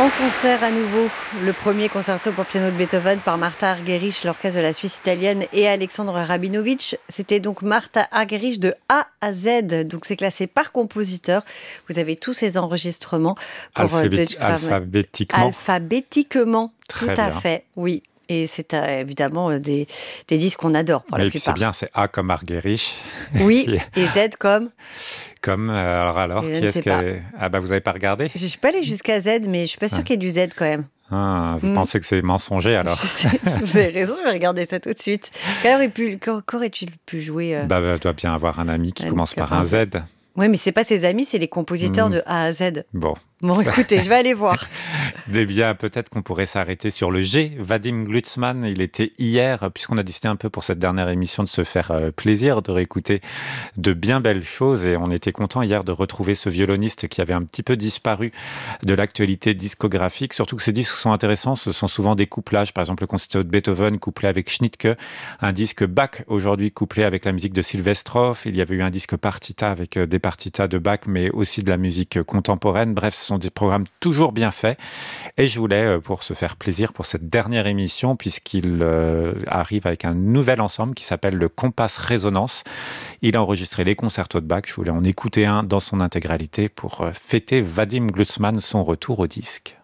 En concert à nouveau, le premier concerto pour piano de Beethoven par Martha Argerich, l'orchestre de la Suisse italienne, et Alexandre Rabinovitch. C'était donc Martha Argerich de A à Z, donc c'est classé par compositeur. Vous avez tous ces enregistrements pour Deutsche Grammophon. Alphabétiquement, Très tout à bien. fait, oui. Et c'est évidemment des disques qu'on adore pour la Mais plupart. c'est bien, c'est A comme Argerich. Oui, et Z comme Alors, je qui ne est-ce sais pas. que... Ah bah, vous n'avez pas regardé? Je ne suis pas allée jusqu'à Z, mais je suis pas sûre qu'il y ait du Z quand même. Vous pensez que c'est mensonger, alors? Je sais, vous avez raison, je vais regarder ça tout de suite. Qu'aurait-il pu jouer Je dois bien avoir un ami qui commence par un Z. Oui, mais c'est pas ses amis, c'est les compositeurs de A à Z. Bon. Bon, écoutez, je vais aller voir. Eh bien, peut-être qu'on pourrait s'arrêter sur le G. Vadim Glucksmann, il était hier, puisqu'on a décidé un peu pour cette dernière émission de se faire plaisir, de réécouter de bien belles choses. Et on était content hier de retrouver ce violoniste qui avait un petit peu disparu de l'actualité discographique. Surtout que ces disques sont intéressants, ce sont souvent des couplages. Par exemple, le concerto de Beethoven couplé avec Schnittke, un disque Bach aujourd'hui couplé avec la musique de Sylvestrov. Il y avait eu un disque partita avec des partitas de Bach, mais aussi de la musique contemporaine. Bref, ce sont des programmes toujours bien faits. Et je voulais, pour se faire plaisir pour cette dernière émission, puisqu'il arrive avec un nouvel ensemble qui s'appelle le Compass Résonance. Il a enregistré les concertos de Bach. Je voulais en écouter un dans son intégralité pour fêter Vadim Glucksmann, son retour au disque.